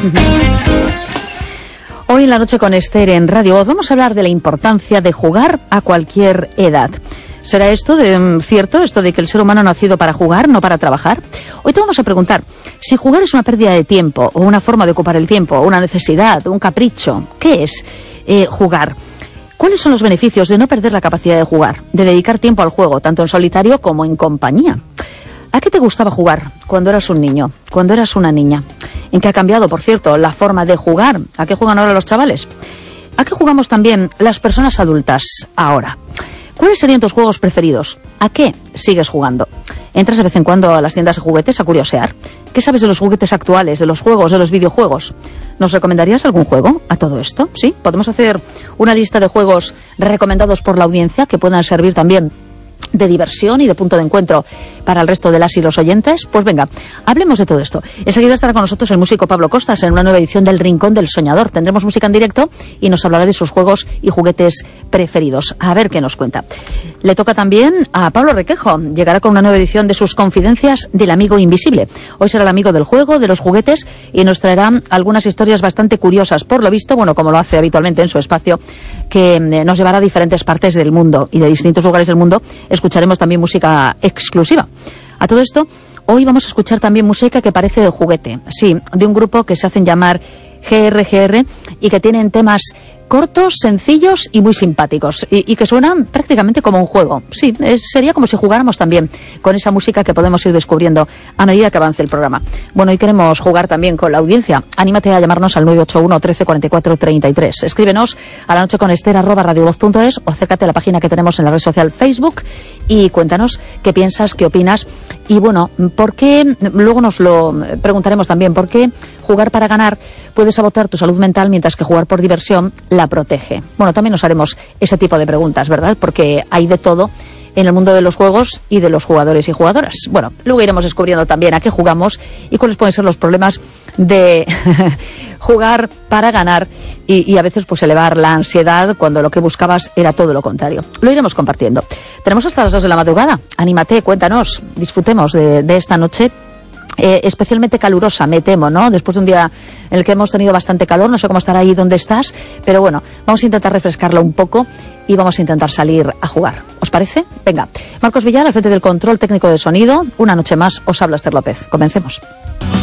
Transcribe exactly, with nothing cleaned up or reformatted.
Hoy en La Noche con Esther en Radio Voz vamos a hablar de la importancia de jugar a cualquier edad. ¿Será esto de, cierto, esto de que el ser humano ha nacido para jugar, no para trabajar? Hoy te vamos a preguntar si jugar es una pérdida de tiempo, o una forma de ocupar el tiempo, o una necesidad, un capricho. ¿Qué es eh, jugar? ¿Cuáles son los beneficios de no perder la capacidad de jugar, de dedicar tiempo al juego, tanto en solitario como en compañía? ¿A qué te gustaba jugar cuando eras un niño, cuando eras una niña? ¿En qué ha cambiado, por cierto, la forma de jugar? ¿A qué juegan ahora los chavales? ¿A qué jugamos también las personas adultas ahora? ¿Cuáles serían tus juegos preferidos? ¿A qué sigues jugando? ¿Entras de vez en cuando a las tiendas de juguetes a curiosear? ¿Qué sabes de los juguetes actuales, de los juegos, de los videojuegos? ¿Nos recomendarías algún juego a todo esto? ¿Sí? ¿Podemos hacer una lista de juegos recomendados por la audiencia que puedan servir también de diversión y de punto de encuentro para el resto de las y los oyentes? Pues venga, hablemos de todo esto. Enseguida estará con nosotros el músico Pablo Costas en una nueva edición del Rincón del Soñador. Tendremos música en directo y nos hablará de sus juegos y juguetes preferidos. A ver qué nos cuenta. Le toca también a Pablo Requejo. Llegará con una nueva edición de sus Confidencias del Amigo Invisible. Hoy será el amigo del juego, de los juguetes, y nos traerá algunas historias bastante curiosas, por lo visto, bueno, como lo hace habitualmente en su espacio, que nos llevará a diferentes partes del mundo y de distintos lugares del mundo. Escucharemos también música exclusiva. A todo esto, hoy vamos a escuchar también música que parece de juguete. Sí, de un grupo que se hacen llamar G R G R y que tienen temas cortos, sencillos y muy simpáticos, y, y que suenan prácticamente como un juego. Sí, es, sería como si jugáramos también con esa música que podemos ir descubriendo a medida que avance el programa. Bueno, y queremos jugar también con la audiencia. Anímate a llamarnos al nueve ocho uno, trece, cuarenta y cuatro, treinta y tres. Escríbenos a la noche con Esther arroba radiovoz punto es o acércate a la página que tenemos en la red social Facebook y cuéntanos qué piensas, qué opinas. Y bueno, ¿por qué? Luego nos lo preguntaremos también. ¿Por qué jugar para ganar puede sabotear tu salud mental mientras que jugar por diversión la protege? Bueno, también nos haremos ese tipo de preguntas, ¿verdad? Porque hay de todo en el mundo de los juegos y de los jugadores y jugadoras. Bueno, luego iremos descubriendo también a qué jugamos y cuáles pueden ser los problemas de jugar para ganar y, y a veces pues elevar la ansiedad cuando lo que buscabas era todo lo contrario. Lo iremos compartiendo. Tenemos hasta las dos de la madrugada. Anímate, cuéntanos, disfrutemos de, de esta noche Eh, especialmente calurosa, me temo, ¿no? Después de un día en el que hemos tenido bastante calor, no sé cómo estará ahí donde estás, pero bueno, vamos a intentar refrescarlo un poco y vamos a intentar salir a jugar. ¿Os parece? Venga, Marcos Villar al frente del control técnico de sonido. Una noche más os habla Esther López. Comencemos.